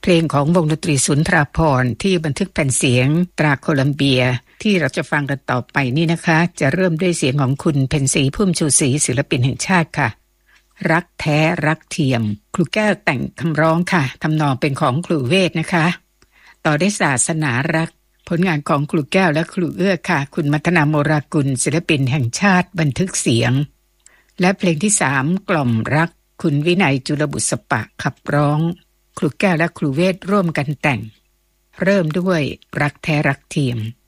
เพลงของวงดนตรีสุนทราภรณ์ที่บันทึกแผ่นเสียงตราโคลัมเบียที่เราจะฟังกันต่อไปนี่นะคะจะเริ่มด้วยเสียงของคุณเพ็ญศรีพุ่มชูศรีศิลปินแห่งชาติค่ะรักแท้รักเทียมครูแก้วแต่งคำร้องค่ะทำนองเป็นของครูเวทนะคะต่อด้วยศาสนารักผลงานของครูแก้วและครูเอื้อค่ะคุณมัทนาโมรากุลศิลปินแห่งชาติบันทึกเสียงและเพลงที่3กล่อมรักคุณวินัยจุลบุษปะขับร้องครูแก้วและครูเวทร่วมกันแต่งเริ่มด้วยรักแท้รักเทียม